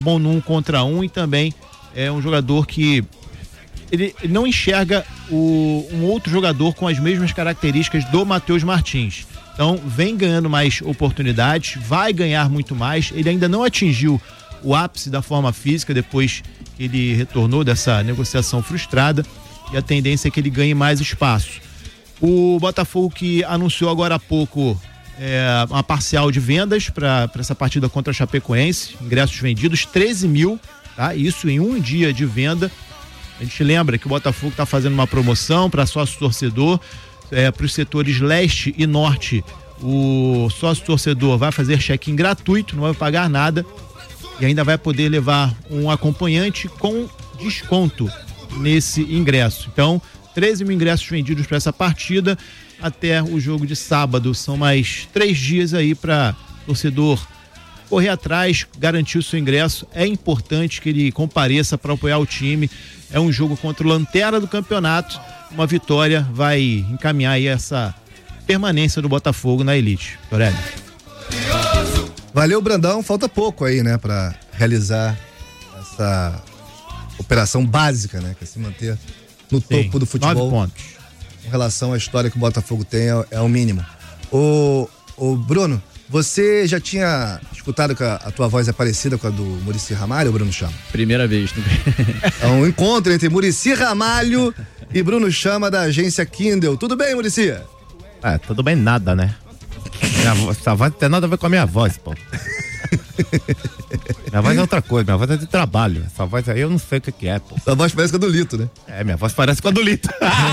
bom no 1 contra 1 e também é um jogador que ele não enxerga um outro jogador com as mesmas características do Matheus Martins. Então vem ganhando mais oportunidades, vai ganhar muito mais. Ele ainda não atingiu o ápice da forma física depois que ele retornou dessa negociação frustrada, e a tendência é que ele ganhe mais espaço. O Botafogo, que anunciou agora há pouco uma parcial de vendas para essa partida contra a Chapecoense, ingressos vendidos 13 mil, tá? Isso em um dia de venda. A gente lembra que o Botafogo está fazendo uma promoção para sócio torcedor, para os setores leste e norte. O sócio torcedor vai fazer check-in gratuito, não vai pagar nada e ainda vai poder levar um acompanhante com desconto nesse ingresso. Então, 13 mil ingressos vendidos para essa partida até o jogo de sábado. São mais 3 dias aí para torcedor correr atrás, garantir o seu ingresso. É importante que ele compareça para apoiar o time. É um jogo contra o lanterna do campeonato. Uma vitória vai encaminhar aí essa permanência do Botafogo na elite. Torelli. Valeu, Brandão. Falta pouco aí, né, para realizar essa operação básica, né, que é se manter no topo do futebol. 9 pontos. Em relação à história que o Botafogo tem, é o mínimo. Ô Bruno, você já tinha escutado que a tua voz é parecida com a do Muricy Ramalho, Bruno Chama? Primeira vez. É um encontro entre Muricy Ramalho e Bruno Chama, da agência Kindle. Tudo bem, Muricy? Tudo bem nada, né? Essa voz não tem nada a ver com a minha voz, pô. Minha voz é outra coisa, minha voz é de trabalho. Essa voz aí eu não sei o que é, pô. Sua voz parece com a do Lito, né? Minha voz parece com a do Lito.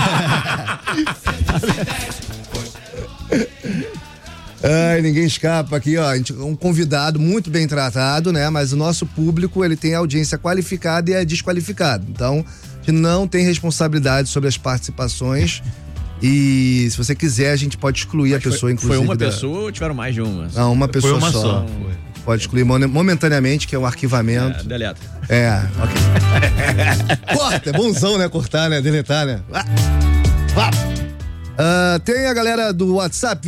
Ai, ninguém escapa aqui, ó. Um convidado muito bem tratado, né? Mas o nosso público, ele tem audiência qualificada e é desqualificado. Então, a gente não tem responsabilidade sobre as participações. E se você quiser, a gente pode excluir a pessoa, inclusive. Foi uma pessoa ou tiveram mais de uma? Não, uma pessoa foi uma só. Pode excluir momentaneamente, que é um arquivamento. Deleta. Ok. Corta, é bonzão, né? Cortar, né? Deletar, né? Tem a galera do WhatsApp,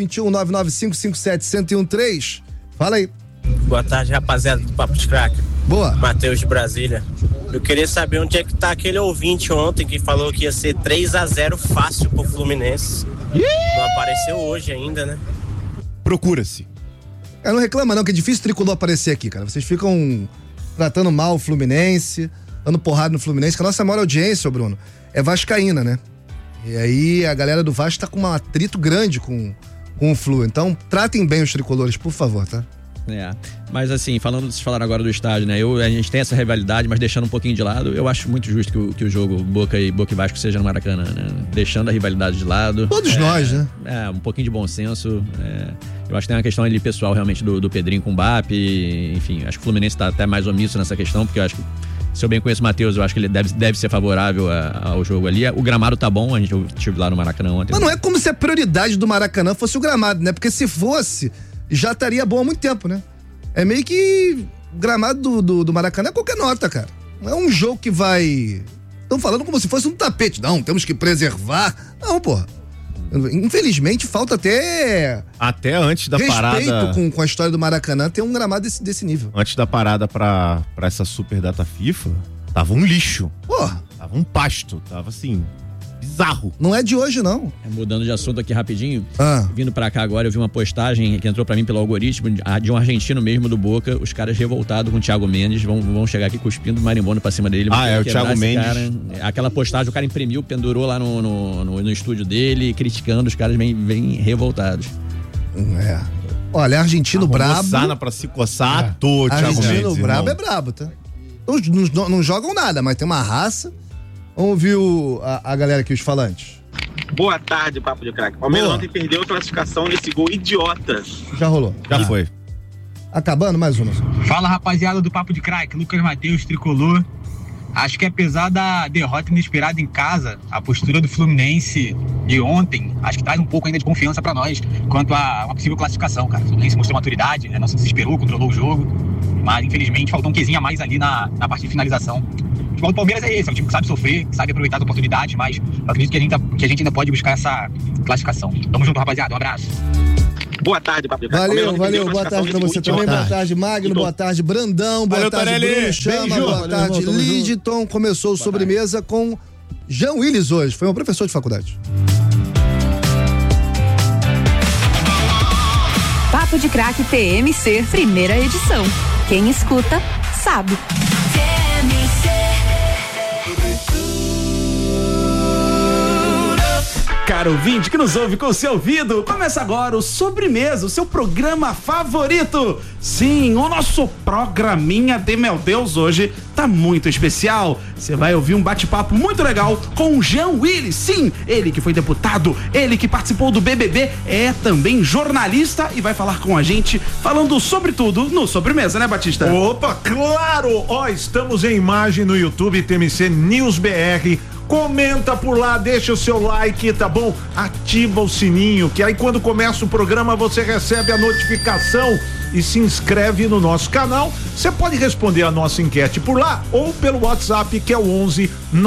21995571013. Fala aí. Boa tarde, rapaziada do Papo de Crack. Boa. Matheus de Brasília. Eu queria saber onde é que tá aquele ouvinte ontem que falou que ia ser 3-0 fácil pro Fluminense. Não apareceu hoje ainda, né? Procura-se. Não reclama não, que é difícil o tricolor aparecer aqui, cara. Vocês ficam tratando mal o Fluminense, dando porrada no Fluminense, que a nossa maior audiência, ô Bruno, é vascaína, né? E aí a galera do Vasco tá com um atrito grande com o Flu. Então, tratem bem os tricolores, por favor, tá? Mas assim, vocês falaram agora do estádio, né? A gente tem essa rivalidade, mas deixando um pouquinho de lado, eu acho muito justo que o jogo Boca e Vasco seja no Maracanã, né? Deixando a rivalidade de lado. Todos nós, né? Um pouquinho de bom senso. Eu acho que tem uma questão ali pessoal realmente do Pedrinho com o Bap, enfim, acho que o Fluminense tá até mais omisso nessa questão, porque eu acho que, se eu bem conheço o Matheus, eu acho que ele deve ser favorável ao jogo ali. O gramado tá bom, eu estive lá no Maracanã ontem. Mas não é como se a prioridade do Maracanã fosse o gramado, né? Porque se fosse, já estaria bom há muito tempo, né? É meio que o gramado do Maracanã é qualquer nota, cara. Não é um jogo que vai... Estão falando como se fosse um tapete. Não, temos que preservar. Não, porra. Infelizmente, falta até antes da parada. Respeito com a história do Maracanã, ter um gramado desse nível. Antes da parada pra essa super data FIFA, tava um lixo. Porra. Tava um pasto. Tava assim, bizarro. Não é de hoje, não. Mudando de assunto aqui rapidinho. Vindo pra cá agora, eu vi uma postagem que entrou pra mim pelo algoritmo de um argentino mesmo do Boca. Os caras revoltados com o Thiago Mendes vão chegar aqui cuspindo marimbondo pra cima dele. O Thiago Mendes. Aquela postagem, o cara imprimiu, pendurou lá no estúdio dele, criticando. Os caras vêm revoltados. Olha, argentino brabo. Sana pra se coçar à toa, Thiago Mendes. Argentino brabo é brabo, tá? Não jogam nada, mas tem uma raça. Vamos ouvir a galera aqui, os falantes. Boa tarde, Papo de Crack. O Palmeiras ontem perdeu a classificação nesse gol idiota. Já rolou. Já foi. Acabando, mais uma. Fala, rapaziada do Papo de Crack. Lucas Matheus, tricolor. Acho que apesar da derrota inesperada em casa, a postura do Fluminense de ontem, acho que traz um pouco ainda de confiança pra nós quanto a uma possível classificação, cara. O Fluminense mostrou maturidade, não se desesperou, controlou o jogo, mas infelizmente faltou um quezinho a mais ali na parte de finalização. O futebol do Palmeiras é esse, é um time que sabe sofrer, que sabe aproveitar as oportunidades, mas eu acredito que a gente ainda pode buscar essa classificação. Tamo junto, rapaziada, um abraço. Boa tarde, Papo de Craque. Valeu. Boa tarde pra você também. Boa tarde, Magno. Boa tarde, Brandão. Boa tarde, Bruno Chama. Boa tarde, Lidton. Começou sobremesa com Jean Willis hoje. Foi um professor de faculdade. Papo de Craque TMC, primeira edição. Quem escuta, sabe. Caro ouvinte que nos ouve com o seu ouvido, começa agora o Sobremesa, o seu programa favorito. Sim, o nosso programinha de meu Deus hoje tá muito especial. Você vai ouvir um bate-papo muito legal com o Jean Willis. Sim, ele que foi deputado, ele que participou do BBB, é também jornalista e vai falar com a gente falando sobre tudo no Sobremesa, né, Batista? Opa, claro! Ó, estamos em imagem no YouTube TMC News BR. Comenta por lá, deixa o seu like, tá bom? Ativa o sininho, que aí quando começa o programa você recebe a notificação e se inscreve no nosso canal. Você pode responder a nossa enquete por lá ou pelo WhatsApp, que é o 11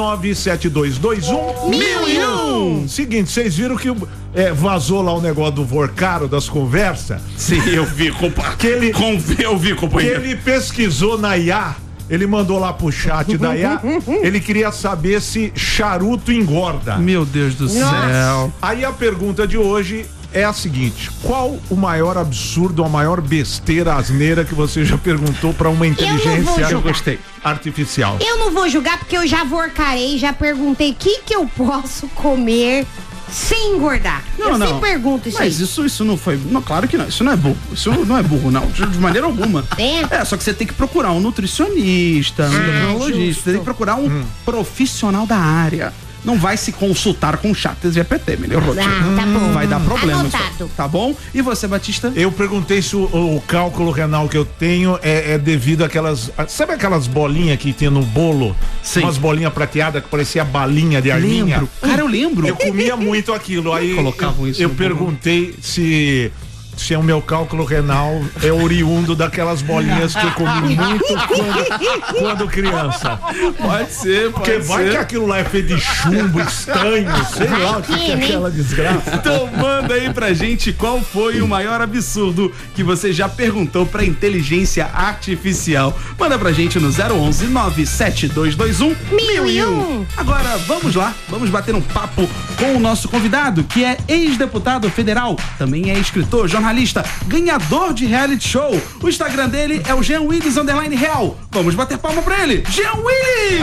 97221 1001. Seguinte, vocês viram que vazou lá o negócio do Vorcaro das conversas? Sim, eu vi, compadre. Eu vi, companheiro. Que ele pesquisou na IA. Ele mandou lá pro chat da IA, ele queria saber se charuto engorda. Meu Deus do céu. Aí a pergunta de hoje é a seguinte: qual o maior absurdo, a maior besteira, asneira que você já perguntou pra uma inteligência artificial? Eu não vou julgar porque eu já vorcarei, já perguntei o que eu posso comer sem engordar. Eu sempre pergunto isso. Mas aí. Isso não foi. Não, claro que não. Isso não é burro. Isso não é burro, não. De maneira alguma. Só que você tem que procurar um nutricionista, um endocrinologista. Você tem que procurar um profissional da área. Não vai se consultar com o ChatGPT, melhor. Tá bom. Vai dar problema. Anotado. Tá bom? E você, Batista? Eu perguntei se o cálculo renal que eu tenho é devido àquelas. Sabe aquelas bolinhas que tinha no bolo? Sim. Umas bolinhas prateadas que parecia balinha de arminha. Lembro. Cara, eu lembro. Eu comia muito aquilo. Aí colocavam isso eu perguntei se o meu cálculo renal é oriundo daquelas bolinhas que eu comi muito quando criança. Pode ser, porque vai que aquilo lá é feito de chumbo, estanho, sei lá o que é aquela desgraça. Então manda aí pra gente qual foi o maior absurdo que você já perguntou pra inteligência artificial. Manda pra gente no 011 97221 1001. Agora vamos lá, vamos bater um papo com o nosso convidado, que é ex-deputado federal, também é escritor, jornalista, ganhador de reality show. O Instagram dele é o Jean Willis _real. Vamos bater palma pra ele. Jean Willis!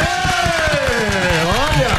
Olha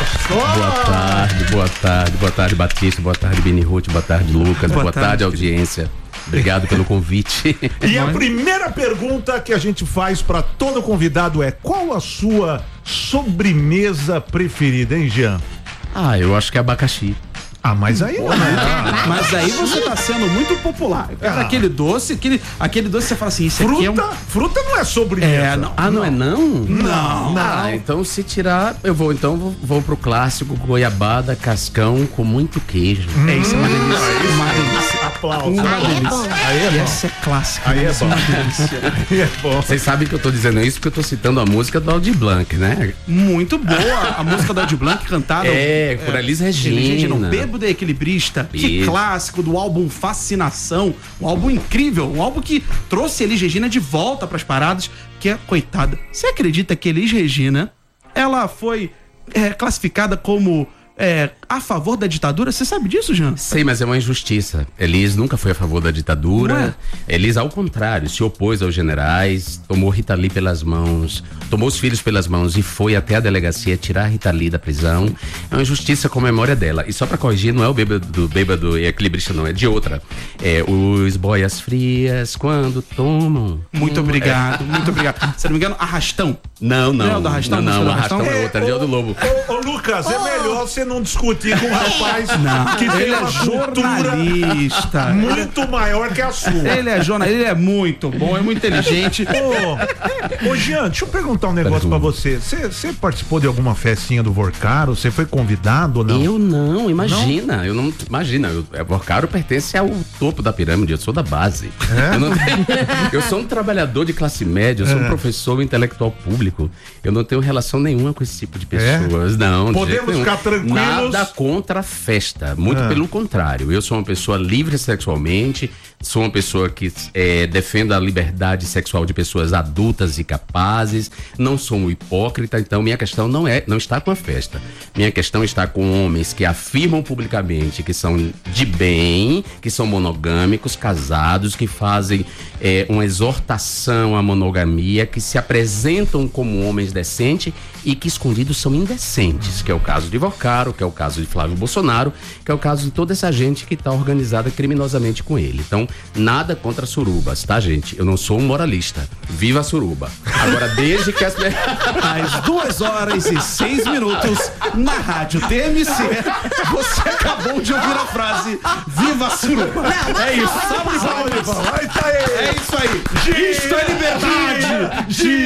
só! Boa tarde, Batista, boa tarde, Bini Ruth, boa tarde, Lucas, boa tarde, audiência. Obrigado pelo convite. E a primeira pergunta que a gente faz pra todo convidado é: qual a sua sobremesa preferida, hein, Jean? Eu acho que é abacaxi. Mas aí Mas aí você tá sendo muito popular. Aquele doce você fala assim, isso aqui é fruta não é sobremesa. Não é não? Não. Então se tirar, eu vou pro clássico goiabada, cascão com muito queijo. Isso é uma delícia. Uma delícia. Aplausos. Uma delícia. Aí é bom. Essa é clássica. Aí é bom. Aí é bom. Vocês sabem que eu tô dizendo isso porque eu tô citando a música do Aldir Blanc, né? Muito boa a música do Aldir Blanc cantada por Elis Regina. Bêbado e Equilibrista, que clássico do álbum Fascinação, um álbum incrível, um álbum que trouxe Elis Regina de volta pras paradas, que é, coitada, você acredita que Elis Regina, ela foi classificada como a favor da ditadura? Você sabe disso, Jean? Sei, mas é uma injustiça. Elis nunca foi a favor da ditadura. Elis, ao contrário, se opôs aos generais, tomou Rita Lee pelas mãos, tomou os filhos pelas mãos e foi até a delegacia tirar a Rita Lee da prisão. É uma injustiça com a memória dela. E só pra corrigir, não é o bêbado e equilibrista, não, é de outra. É os boias frias quando tomam. Muito obrigado, muito obrigado. Se não me engano, Arrastão. Não. Não é o do Arrastão? Não, Arrastão é outra, é o do Lobo. Ô, Lucas, é melhor você não discutir com um rapaz que tem ele uma é jornalista muito maior que a sua. Ele é jornalista, ele é muito bom, é muito inteligente. Ô Jean, deixa eu perguntar um negócio pra você. Você participou de alguma festinha do Vorcaro? Você foi convidado ou não? Eu não, imagina. O Vorcaro pertence ao topo da pirâmide, eu sou da base. Eu sou um trabalhador de classe média, eu sou um professor intelectual público. público. Eu não tenho relação nenhuma com esse tipo de pessoas, não. Podemos ficar tranquilos? Nada contra a festa, muito pelo contrário. Eu sou uma pessoa livre sexualmente, sou uma pessoa que defende a liberdade sexual de pessoas adultas e capazes, não sou um hipócrita, então minha questão não está com a festa. Minha questão está com homens que afirmam publicamente que são de bem, que são monogâmicos, casados, que fazem uma exortação à monogamia, que se apresentam como homens decentes e que escondidos são indecentes, que é o caso de Vocaro, que é o caso de Flávio Bolsonaro, que é o caso de toda essa gente que está organizada criminosamente com ele. Então, nada contra surubas, tá, gente? Eu não sou um moralista. Viva a suruba. Agora, desde que as... Às 2h06 na Rádio TMC, você acabou de ouvir a frase Viva a suruba. É isso. É isso aí. Isto é liberdade.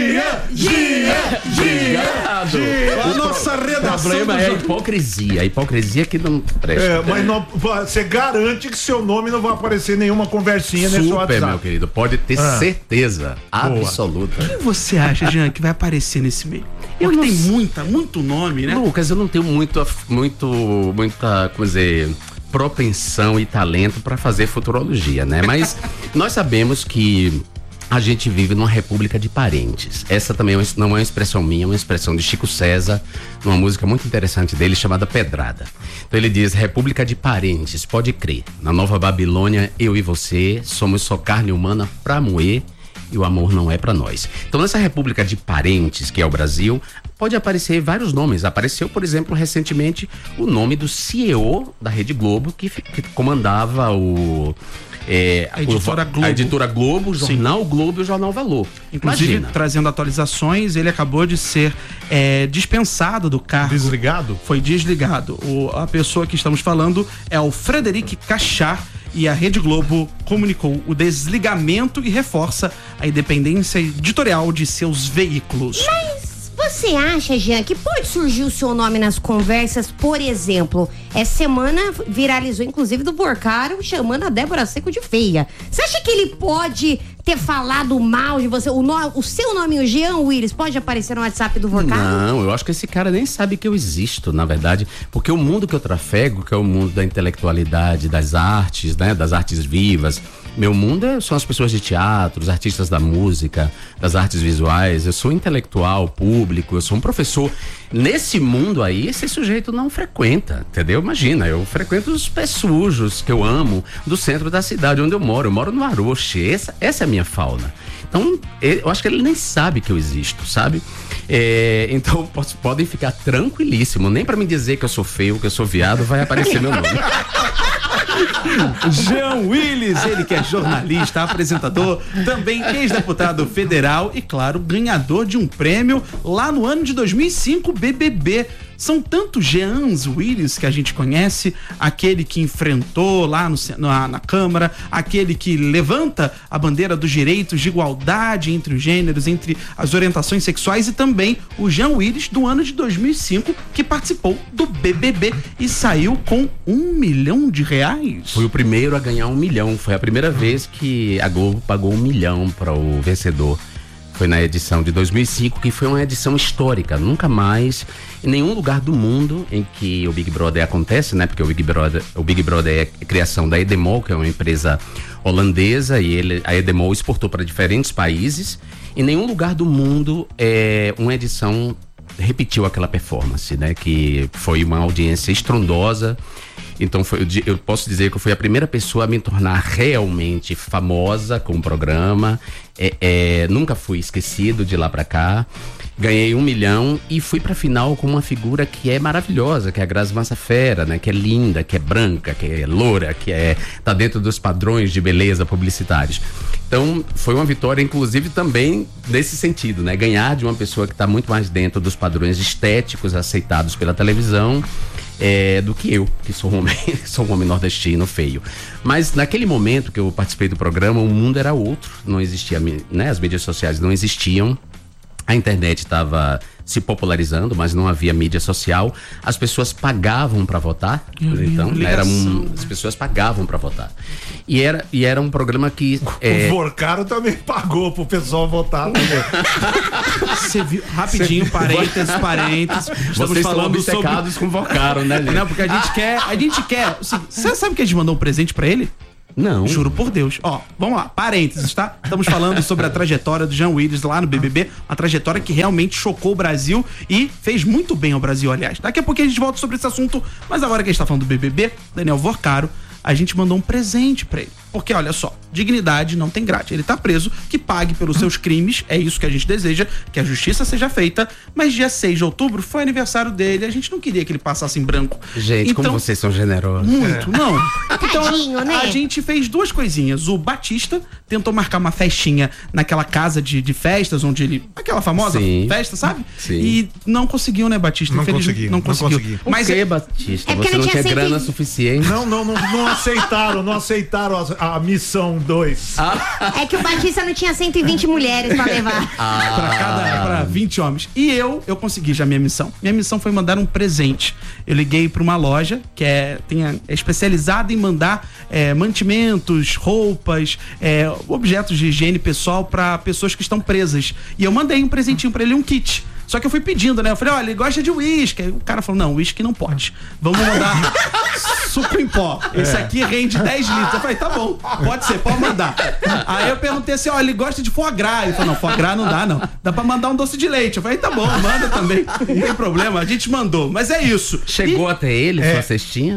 A nossa redação. O problema é a hipocrisia. A hipocrisia que não presta. Mas não, você garante que seu nome não vai aparecer em nenhuma conversinha nesse WhatsApp. Super, meu querido. Pode ter certeza absoluta. Quem você acha, Jean, que vai aparecer nesse meio? Porque tem muito nome, né? Lucas, eu não tenho muita, como dizer, propensão e talento para fazer futurologia, né? Mas nós sabemos que a gente vive numa república de parentes. Essa também não é uma expressão minha, é uma expressão de Chico César, numa música muito interessante dele chamada Pedrada. Então ele diz: república de parentes, pode crer. Na Nova Babilônia, eu e você somos só carne humana pra moer e o amor não é pra nós. Então nessa república de parentes, que é o Brasil, pode aparecer vários nomes. Apareceu, por exemplo, recentemente o nome do CEO da Rede Globo, que comandava a editora Globo, o Jornal Globo e o Jornal Valor. Inclusive, trazendo atualizações, ele acabou de ser dispensado do cargo. Desligado? Foi desligado. A pessoa que estamos falando é o Frederic Cachá, e a Rede Globo comunicou o desligamento e reforça a independência editorial de seus veículos. Mas você acha, Jean, que pode surgir o seu nome nas conversas? Por exemplo, essa semana viralizou, inclusive, do Vocaro chamando a Débora Seco de feia. Você acha que ele pode ter falado mal de você? O seu nome, o Jean Willis, pode aparecer no WhatsApp do Vocaro? Não, eu acho que esse cara nem sabe que eu existo, na verdade, porque o mundo que eu trafego, que é o mundo da intelectualidade, das artes, né, das artes vivas, meu mundo são as pessoas de teatro, os artistas da música, das artes visuais. Eu sou intelectual, público, eu sou um professor. Nesse mundo aí, esse sujeito não frequenta, entendeu? Imagina, eu frequento os pés sujos que eu amo do centro da cidade onde eu moro. Eu moro no Aroche, essa é a minha fauna. Então, eu acho que ele nem sabe que eu existo, sabe? Então, podem ficar tranquilíssimo. Nem pra me dizer que eu sou feio, que eu sou viado, vai aparecer meu nome. Jean Willis, ele que é jornalista, apresentador, também ex-deputado federal e, claro, ganhador de um prêmio lá no ano de 2005, BBB. São tantos Jeans Willis que a gente conhece, aquele que enfrentou lá na Câmara, aquele que levanta a bandeira dos direitos de igualdade entre os gêneros, entre as orientações sexuais, e também o Jean Willis do ano de 2005, que participou do BBB e saiu com R$1 milhão. Foi o primeiro a ganhar 1 milhão, foi a primeira vez que a Globo pagou 1 milhão para o vencedor. Foi na edição de 2005, que foi uma edição histórica. Nunca mais, em nenhum lugar do mundo em que o Big Brother acontece, né? Porque o Big Brother é criação da Endemol, que é uma empresa holandesa, e a Endemol exportou para diferentes países. Em nenhum lugar do mundo uma edição repetiu aquela performance, né? Que foi uma audiência estrondosa. Então eu posso dizer que eu fui a primeira pessoa a me tornar realmente famosa com o programa. Nunca fui esquecido de lá pra cá. Ganhei 1 milhão e fui pra final com uma figura que é maravilhosa, que é a Grazi Massafera, né? Que é linda, que é branca, que é loura, que tá dentro dos padrões de beleza publicitários. Então, foi uma vitória, inclusive, também nesse sentido, né? Ganhar de uma pessoa que tá muito mais dentro dos padrões estéticos aceitados pela televisão, do que eu, que sou um homem nordestino feio. Mas naquele momento que eu participei do programa, o mundo era outro, não existia, né? As mídias sociais não existiam, a internet estava se popularizando, mas não havia mídia social. As pessoas pagavam para votar, então as pessoas pagavam para votar. E era um programa que... O Vorcaro também pagou pro pessoal votar. Você viu, rapidinho, parênteses. Estamos falando sobre... com o Vorcaro, né, gente? Não, porque a gente quer... Você sabe que a gente mandou um presente pra ele? Não. Juro por Deus. Ó, vamos lá, parênteses, tá? Estamos falando sobre a trajetória do Jean Willis lá no BBB, uma trajetória que realmente chocou o Brasil e fez muito bem ao Brasil, aliás. Daqui a pouquinho a gente volta sobre esse assunto, mas agora que a gente tá falando do BBB, Daniel Vorcaro, a gente mandou um presente pra ele. Porque, olha só, dignidade não tem grátis. Ele tá preso, que pague pelos seus crimes, é isso que a gente deseja, que a justiça seja feita, mas dia 6 de outubro foi aniversário dele, a gente não queria que ele passasse em branco. Gente, então, como vocês são generosos. Muito, não. Então, Tadinho, né? a gente fez duas coisinhas. O Batista tentou marcar uma festinha naquela casa de festas, onde ele... Aquela famosa festa, sabe? Sim. E não conseguiu, né, Batista? Não consegui. Não conseguiu. Mas é, Batista, É porque você não tinha tinha grana suficiente. Não aceitaram a missão 2. É que o Batista não tinha 120 mulheres pra levar. Pra 20 homens. E eu consegui já minha missão. Minha missão foi mandar um presente. Eu liguei pra uma loja que é especializada em mandar mantimentos, roupas, objetos de higiene pessoal pra pessoas que estão presas. E eu mandei um presentinho pra ele, um kit. Só que eu fui pedindo, né? Eu falei, olha, ele gosta de uísque. Aí o cara falou, não, uísque não pode. Vamos mandar suco em pó. Esse aqui rende 10 litros. Eu falei, tá bom, pode ser, pode mandar. Aí eu perguntei assim, ó, ele gosta de foie gras. Ele falou, não, foie gras não dá, não. Dá pra mandar um doce de leite. Eu falei, tá bom, manda também. Não tem problema, a gente mandou. Mas é isso. Chegou até ele, sua cestinha?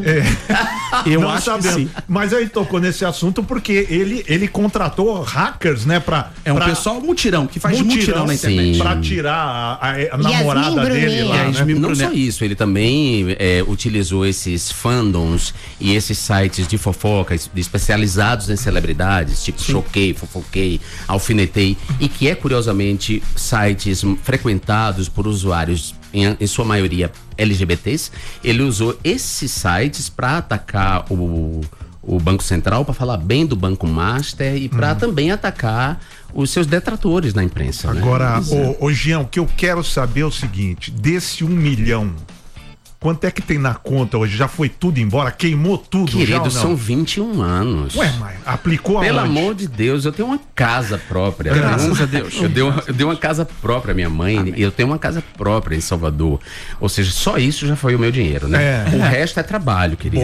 Eu não acho sabemos. que sim. Mas aí tocou nesse assunto porque ele contratou hackers, né? Um pessoal mutirão, que faz mutirão na internet. Pra tirar a namorada dele lá, né? Não só isso, ele também utilizou esses fandoms e esses sites de fofoca especializados em celebridades, tipo Choquei, Fofoquei, Alfinetei, e que curiosamente sites frequentados por usuários em sua maioria LGBTs. Ele usou esses sites para atacar o Banco Central, para falar bem do Banco Master e para também atacar os seus detratores na imprensa. Agora, né? ô Jean, o que eu quero saber é o seguinte, desse 1 milhão, quanto é que tem na conta hoje? Já foi tudo embora? Queimou tudo? Querido, já, são 21 anos. Ué, mas aplicou aonde? Pelo amor de Deus, eu tenho uma casa própria. Graças a Deus. Eu dei uma casa própria à minha mãe e eu tenho uma casa própria em Salvador. Ou seja, só isso já foi o meu dinheiro, né? O resto é trabalho, querido.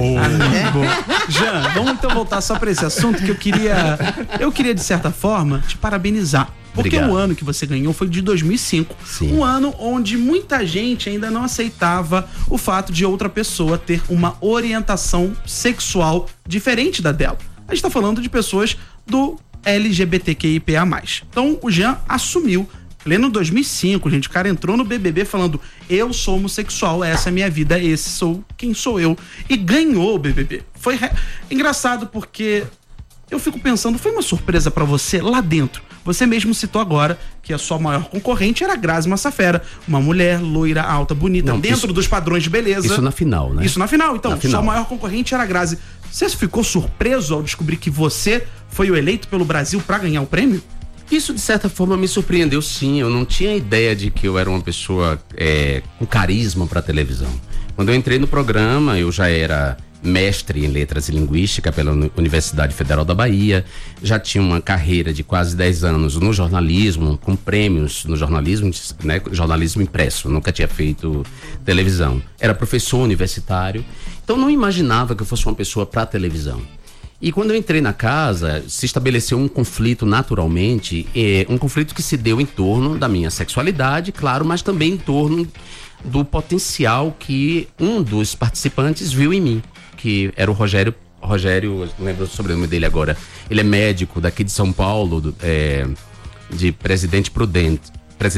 Jean, vamos então voltar só pra esse assunto que eu queria, de certa forma, te parabenizar. Porque Obrigado. o ano que você ganhou foi de 2005. Sim. Um ano onde muita gente ainda não aceitava o fato de outra pessoa ter uma orientação sexual diferente da dela. A gente tá falando de pessoas do LGBTQIPA+. Então o Jean assumiu, pleno 2005, gente, o cara entrou no BBB falando, eu sou homossexual, essa é a minha vida, quem sou eu, e ganhou o BBB. Foi engraçado porque eu fico pensando, foi uma surpresa pra você lá dentro? Você mesmo citou agora que a sua maior concorrente era a Grazi Massafera, uma mulher loira, alta, bonita, dentro dos padrões de beleza. Isso na final, né? Isso na final. Então, na final. sua maior concorrente era a Grazi. Você ficou surpreso ao descobrir que você foi o eleito pelo Brasil pra ganhar o prêmio? Isso, de certa forma, me surpreendeu, sim. Eu não tinha ideia de que eu era uma pessoa com carisma pra televisão. Quando eu entrei no programa, eu já era mestre em letras e linguística pela Universidade Federal da Bahia, já tinha uma carreira de quase 10 anos no jornalismo, com prêmios no jornalismo, né, jornalismo impresso, nunca tinha feito televisão. Era professor universitário, então não imaginava que eu fosse uma pessoa para televisão. E quando eu entrei na casa, se estabeleceu um conflito naturalmente, um conflito que se deu em torno da minha sexualidade, claro, mas também em torno do potencial que um dos participantes viu em mim, que era o Rogério, não lembro o sobrenome dele agora, ele é médico daqui de São Paulo, de Presidente Prudente.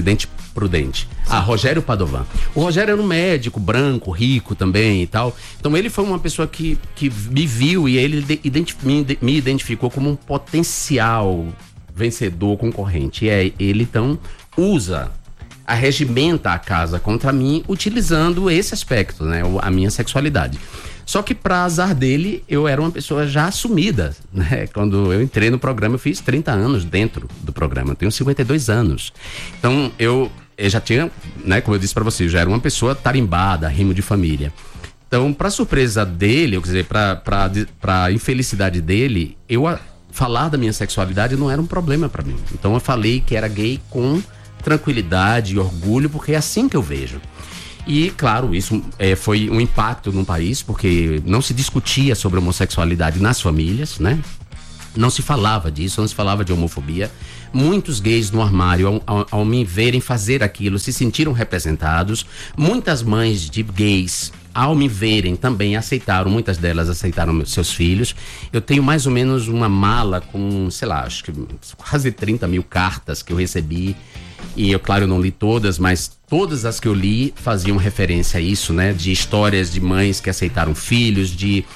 Rogério Padovan. O Rogério era um médico branco, rico também e tal. Então ele foi uma pessoa que me viu e ele me identificou como um potencial vencedor concorrente. E ele então arregimenta a casa contra mim utilizando esse aspecto, né? A minha sexualidade. Só que para azar dele, eu era uma pessoa já assumida, né? Quando eu entrei no programa, eu fiz 30 anos dentro do programa, eu tenho 52 anos. Então eu já tinha, né, como eu disse para você, eu já era uma pessoa tarimbada, rimo de família. Então, para surpresa dele, quer dizer, para infelicidade dele, falar da minha sexualidade não era um problema para mim. Então eu falei que era gay com tranquilidade e orgulho, porque é assim que eu vejo. E, claro, isso foi um impacto no país, porque não se discutia sobre homossexualidade nas famílias, né? Não se falava disso, não se falava de homofobia. Muitos gays no armário, ao me verem fazer aquilo, se sentiram representados. Muitas mães de gays, ao me verem, também aceitaram, muitas delas aceitaram seus filhos. Eu tenho mais ou menos uma mala com, sei lá, acho que quase 30 mil cartas que eu recebi. E eu, claro, não li todas, mas todas as que eu li faziam referência a isso, né? De histórias de mães que aceitaram filhos, de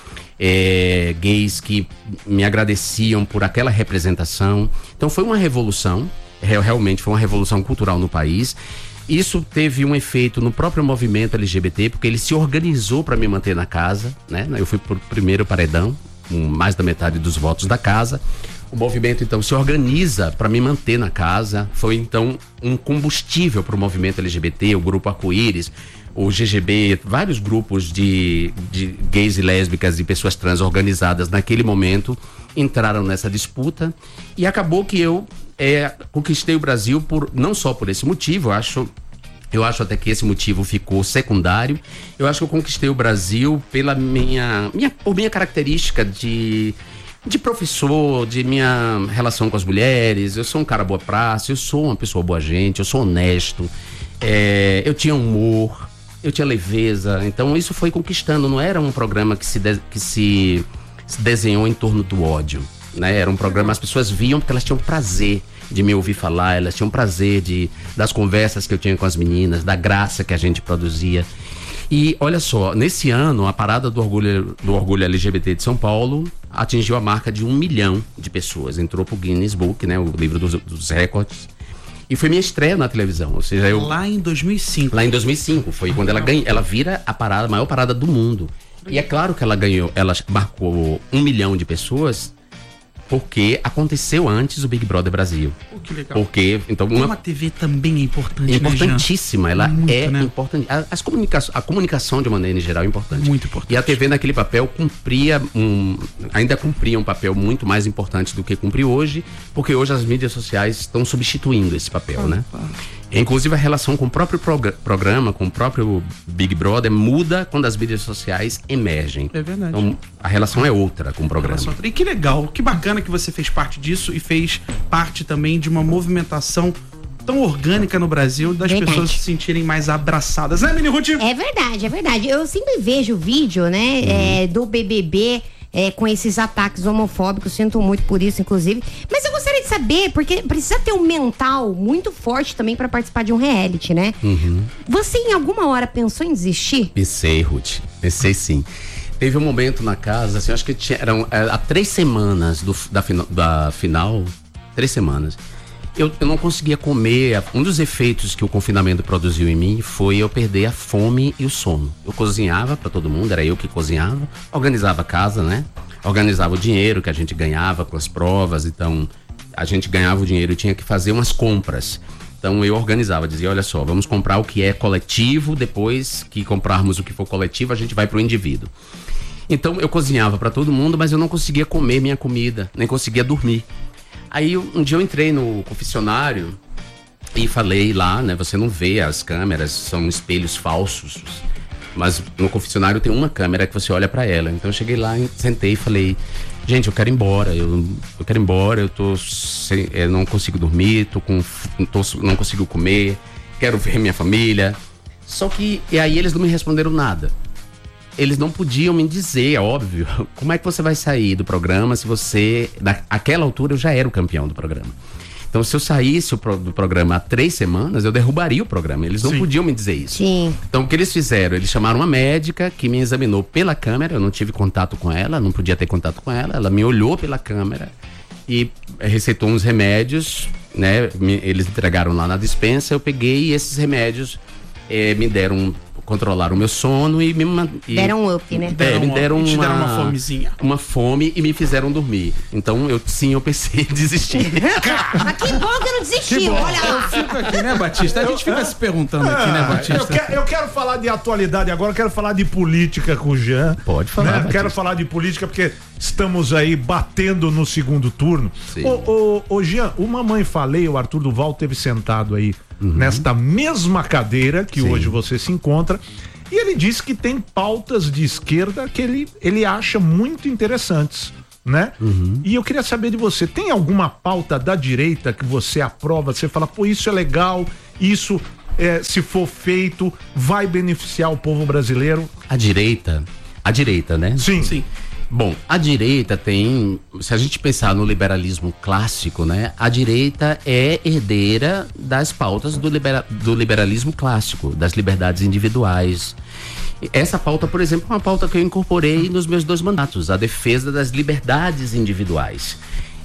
gays que me agradeciam por aquela representação. Então foi uma revolução, realmente foi uma revolução cultural no país. Isso teve um efeito no próprio movimento LGBT, porque ele se organizou para me manter na casa, né? Eu fui pro primeiro paredão, com mais da metade dos votos da casa. O movimento, então, se organiza para me manter na casa. Foi, então, um combustível para o movimento LGBT, o Grupo Arco-Íris, o GGB, vários grupos de gays e lésbicas e pessoas trans organizadas naquele momento entraram nessa disputa. E acabou que eu conquistei o Brasil não só por esse motivo, eu acho até que esse motivo ficou secundário. Eu acho que eu conquistei o Brasil pela por minha característica de professor, de minha relação com as mulheres. Eu sou um cara boa praça, eu sou uma pessoa boa gente, eu sou honesto, eu tinha humor, eu tinha leveza. Então isso foi conquistando, não era um programa que se desenhou em torno do ódio, né? Era um programa, as pessoas viam porque elas tinham prazer de me ouvir falar, elas tinham prazer das conversas que eu tinha com as meninas, da graça que a gente produzia. E olha só, nesse ano a parada do orgulho LGBT de São Paulo atingiu a marca de 1 milhão de pessoas, entrou pro Guinness Book, né, o livro dos recordes. E foi minha estreia na televisão, ou seja, lá em 2005. Lá em 2005, foi quando ela vira a maior parada do mundo. E é claro que ela marcou 1 milhão de pessoas, porque aconteceu antes o Big Brother Brasil. Que legal. Porque, então, uma TV também é importante, importantíssima, né, ela muito, né? importante. A comunicação de maneira em geral é importante. Muito importante. E a TV naquele papel ainda cumpria um papel muito mais importante do que cumpre hoje, porque hoje as mídias sociais estão substituindo esse papel, né? Inclusive a relação com o próprio programa, com o próprio Big Brother muda quando as mídias sociais emergem. É verdade. Então a relação é outra com o programa. E que legal, que bacana que você fez parte disso e fez parte também de uma movimentação tão orgânica no Brasil das pessoas se sentirem mais abraçadas, né, Mini Ruth? É verdade. Eu sempre vejo vídeo, né, do BBB com esses ataques homofóbicos, sinto muito por isso, inclusive. Mas eu gostaria de saber, porque precisa ter um mental muito forte também pra participar de um reality, né? Uhum. Você em alguma hora pensou em desistir? Pensei, Ruth. Pensei sim. Teve um momento na casa, assim, acho que eram há 3 semanas da final, 3 semanas. Eu não conseguia comer. Um dos efeitos que o confinamento produziu em mim foi eu perder a fome e o sono. Eu cozinhava para todo mundo, era eu que cozinhava, organizava a casa, né? Organizava o dinheiro que a gente ganhava com as provas, então a gente ganhava o dinheiro e tinha que fazer umas compras. Então eu organizava, dizia, olha só, vamos comprar o que é coletivo, depois que comprarmos o que for coletivo, a gente vai pro indivíduo. Então eu cozinhava para todo mundo, mas eu não conseguia comer minha comida, nem conseguia dormir. Aí um dia eu entrei no confessionário e falei lá, né? Você não vê as câmeras, são espelhos falsos, mas no confessionário tem uma câmera que você olha pra ela. Então eu cheguei lá, sentei e falei, gente, eu quero ir embora, eu não consigo dormir, não consigo comer, quero ver minha família. Só que, e aí eles não me responderam nada. Eles não podiam me dizer, é óbvio, como é que você vai sair do programa se você... Naquela altura eu já era o campeão do programa. Então se eu saísse do programa há 3 semanas, eu derrubaria o programa. Eles não podiam me dizer isso. Sim. Então o que eles fizeram? Eles chamaram uma médica que me examinou pela câmera, eu não tive contato com ela, não podia ter contato com ela. Ela me olhou pela câmera e receitou uns remédios, né? Eles entregaram lá na dispensa, eu peguei e esses remédios me deram controlaram o meu sono e deram um up, né? Me deram uma fomezinha. Uma fome e me fizeram dormir. Então, eu pensei em desistir. Mas que bom que eu não desisti, olha lá. Eu fico aqui, né, Batista? A gente fica se perguntando aqui, né, Batista? Eu quero falar de atualidade agora, quero falar de política com o Jean. Pode falar. Né? Quero falar de política porque estamos aí batendo no segundo turno. Ô Jean, o Mamãe Falei, o Arthur Duval teve sentado aí nesta mesma cadeira que hoje você se encontra. E ele disse que tem pautas de esquerda que ele acha muito interessantes, né? E eu queria saber de você, tem alguma pauta da direita que você aprova? Você fala, pô, isso é legal, isso, se for feito, vai beneficiar o povo brasileiro? A direita, né? Sim. Bom, a direita tem, se a gente pensar no liberalismo clássico, né? A direita é herdeira das pautas do liberalismo clássico, das liberdades individuais. Essa pauta, por exemplo, é uma pauta que eu incorporei nos meus 2 mandatos, a defesa das liberdades individuais.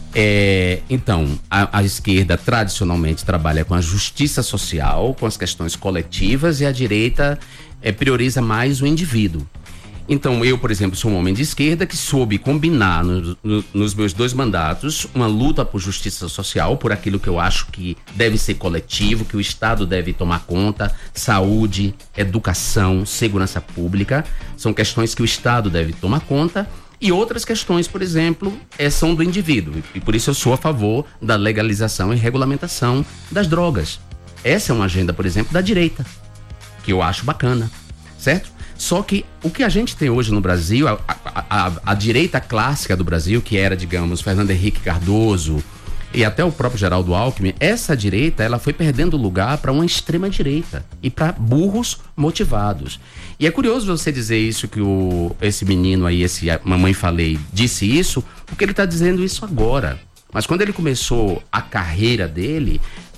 Então, a esquerda tradicionalmente trabalha com a justiça social, com as questões coletivas, e a direita prioriza mais o indivíduo. Então, eu, por exemplo, sou um homem de esquerda que soube combinar nos meus 2 mandatos uma luta por justiça social, por aquilo que eu acho que deve ser coletivo, que o Estado deve tomar conta, saúde, educação, segurança pública, são questões que o Estado deve tomar conta, e outras questões, por exemplo, são do indivíduo, e por isso eu sou a favor da legalização e regulamentação das drogas. Essa é uma agenda, por exemplo, da direita, que eu acho bacana, certo? Só que o que a gente tem hoje no Brasil, a direita clássica do Brasil, que era, digamos, Fernando Henrique Cardoso e até o próprio Geraldo Alckmin, essa direita, ela foi perdendo lugar para uma extrema direita e para burros motivados. E é curioso você dizer isso, que esse menino aí, esse Mamãe Falei, disse isso, porque ele está dizendo isso agora. Mas quando ele começou a carreira dele,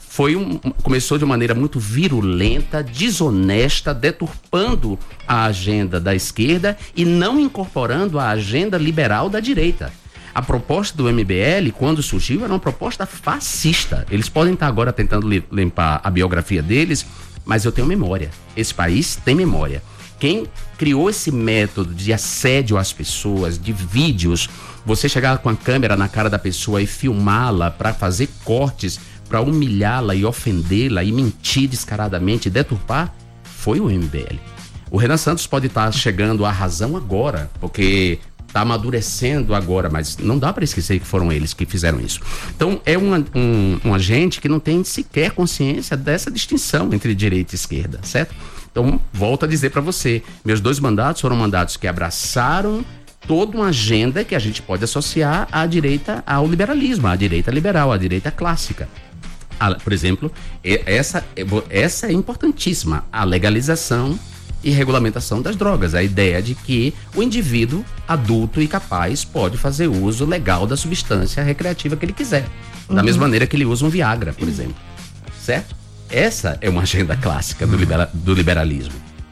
começou de maneira muito virulenta, desonesta, deturpando a agenda da esquerda e não incorporando a agenda liberal da direita. A proposta do MBL, quando surgiu, era uma proposta fascista. Eles podem estar agora tentando limpar a biografia deles, mas eu tenho memória. Esse país tem memória. Quem criou esse método de assédio às pessoas, de vídeos, você chegar com a câmera na cara da pessoa e filmá-la para fazer cortes, para humilhá-la e ofendê-la e mentir descaradamente, deturpar, foi o MBL. O Renan Santos pode estar chegando à razão agora, porque está amadurecendo agora, mas não dá para esquecer que foram eles que fizeram isso. Então, é uma gente que não tem sequer consciência dessa distinção entre direita e esquerda, certo? Então, volto a dizer para você, meus 2 mandatos foram mandatos que abraçaram toda uma agenda que a gente pode associar à direita, ao liberalismo, à direita liberal, à direita clássica. Por exemplo, essa é importantíssima, a legalização e regulamentação das drogas, a ideia de que o indivíduo adulto e capaz pode fazer uso legal da substância recreativa que ele quiser, da mesma maneira que ele usa um Viagra, por exemplo, certo? Essa é uma agenda clássica do liberalismo.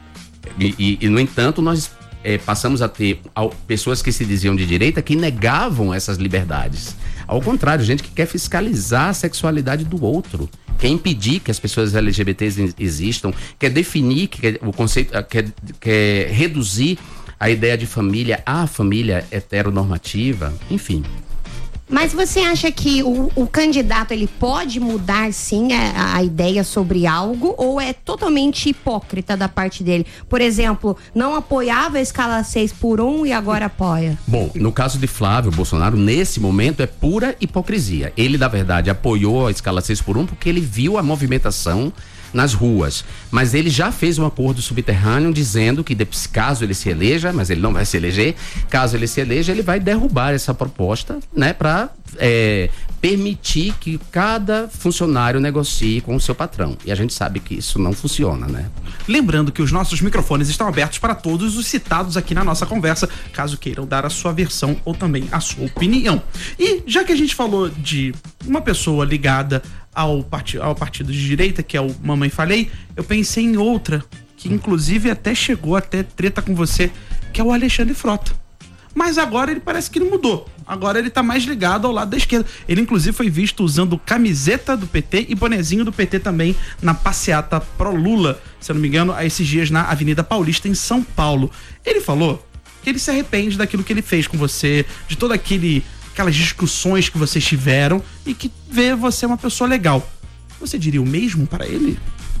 E no entanto, nós passamos a ter pessoas que se diziam de direita que negavam essas liberdades. Ao contrário, gente que quer fiscalizar a sexualidade do outro, quer impedir que as pessoas LGBTs existam, quer definir o conceito, quer reduzir a ideia de família à família heteronormativa, enfim. Mas você acha que o candidato, ele pode mudar sim a ideia sobre algo, ou é totalmente hipócrita da parte dele? Por exemplo, não apoiava a escala 6x1 e agora apoia? Bom, no caso de Flávio Bolsonaro, nesse momento é pura hipocrisia. Ele, na verdade, apoiou a escala 6x1 porque ele viu a movimentação nas ruas, mas ele já fez um acordo subterrâneo dizendo que caso ele se eleja, mas ele não vai se eleger, caso ele se eleja, ele vai derrubar essa proposta, né, para permitir que cada funcionário negocie com o seu patrão, e a gente sabe que isso não funciona, né? Lembrando que os nossos microfones estão abertos para todos os citados aqui na nossa conversa, caso queiram dar a sua versão ou também a sua opinião. E já que a gente falou de uma pessoa ligada ao partido de direita, que é o Mamãe Falei, eu pensei em outra, que inclusive até chegou treta com você, que é o Alexandre Frota. Mas agora ele parece que ele mudou. Agora ele tá mais ligado ao lado da esquerda. Ele, inclusive, foi visto usando camiseta do PT e bonezinho do PT também na passeata pró-Lula, se eu não me engano, há esses dias na Avenida Paulista, em São Paulo. Ele falou que ele se arrepende daquilo que ele fez com você, de todas aquelas discussões que vocês tiveram e que vê você uma pessoa legal. Você diria o mesmo para ele?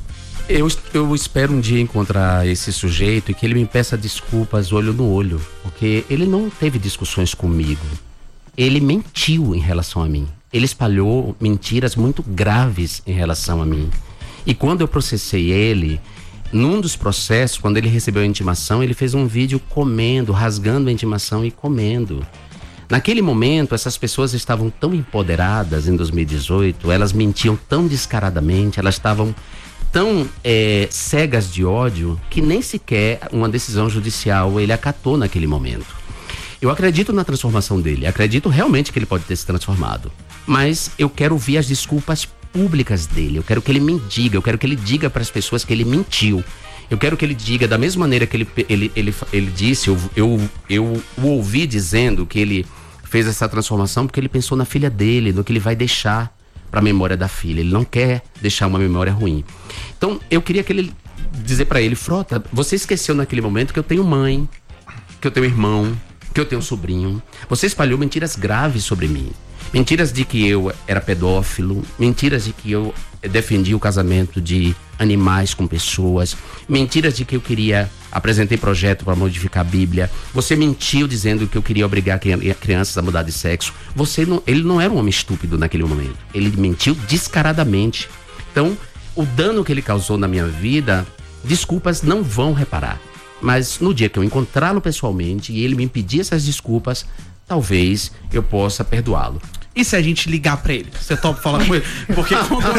Eu espero um dia encontrar esse sujeito e que ele me peça desculpas olho no olho, porque ele não teve discussões comigo. Ele mentiu em relação a mim. Ele espalhou mentiras muito graves em relação a mim. E quando eu processei ele, num dos processos, quando ele recebeu a intimação, ele fez um vídeo comendo, rasgando a intimação e comendo. Naquele momento, essas pessoas estavam tão empoderadas em 2018, elas mentiam tão descaradamente, elas estavam tão cegas de ódio que nem sequer uma decisão judicial ele acatou naquele momento. Eu acredito na transformação dele, acredito realmente que ele pode ter se transformado, mas eu quero ouvir as desculpas públicas dele, eu quero que ele me diga, eu quero que ele diga para as pessoas que ele mentiu. Eu quero que ele diga da mesma maneira que ele disse, eu o ouvi dizendo que ele fez essa transformação porque ele pensou na filha dele, no que ele vai deixar para a memória da filha. Ele não quer deixar uma memória ruim. Então, eu queria que ele dizer para ele, Frota, você esqueceu naquele momento que eu tenho mãe, que eu tenho irmão, que eu tenho sobrinho. Você espalhou mentiras graves sobre mim. Mentiras de que eu era pedófilo, mentiras de que eu defendi o casamento de animais com pessoas, mentiras de que eu apresentei projeto para modificar a Bíblia. Você mentiu dizendo que eu queria obrigar crianças a mudar de sexo. Ele não era um homem estúpido naquele momento. Ele mentiu descaradamente. Então, o dano que ele causou na minha vida, desculpas não vão reparar. Mas no dia que eu encontrá-lo pessoalmente e ele me pedir essas desculpas, talvez eu possa perdoá-lo. E se a gente ligar pra ele? Você topa falar com ele? Porque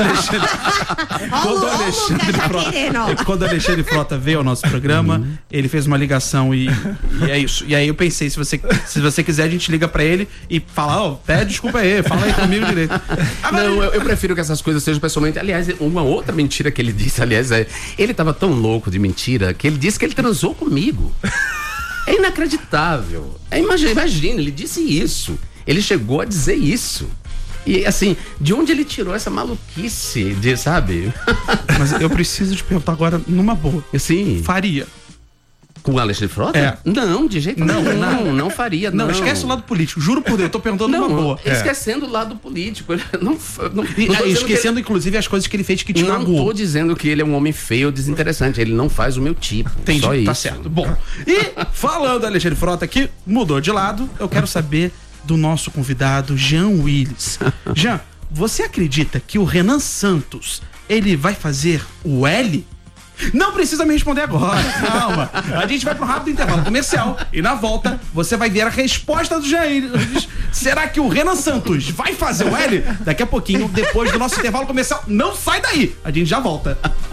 quando o Alexandre Frota veio ao nosso programa, ele fez uma ligação e é isso. E aí eu pensei, se você quiser, a gente liga pra ele e fala, pede desculpa aí, fala aí comigo direito. Não, eu prefiro que essas coisas sejam pessoalmente. Aliás, uma outra mentira que ele disse, ele tava tão louco de mentira que ele disse que ele transou comigo. É inacreditável. Imagina, ele disse isso. Ele chegou a dizer isso. E assim, de onde ele tirou essa maluquice de, sabe? Mas eu preciso te perguntar agora, numa boa. Assim, faria? Com o Alexandre Frota? É. Não, de jeito nenhum. Não faria, não. Não, esquece o lado político. Juro por Deus, eu tô perguntando numa boa. Esquecendo o lado político. Esquecendo, inclusive, as coisas que ele fez que te magoou. Não tô dizendo que ele é um homem feio ou desinteressante. Ele não faz o meu tipo. Entendi, só isso. Tá certo. Bom, e falando Alexandre Frota aqui, mudou de lado, eu quero saber do nosso convidado, Jean Willis. Jean, você acredita que o Renan Santos, ele vai fazer o L? Não precisa me responder agora, calma. A gente vai para um rápido intervalo comercial e na volta você vai ver a resposta do Jean Willis. Será que o Renan Santos vai fazer o L? Daqui a pouquinho, depois do nosso intervalo comercial. Não sai daí, a gente já volta.